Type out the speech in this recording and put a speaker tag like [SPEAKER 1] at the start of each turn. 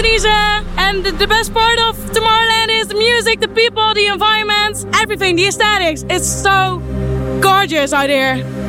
[SPEAKER 1] Denise. And the best part of Tomorrowland is the music, the people, the environment, everything, the aesthetics. It's so gorgeous out here.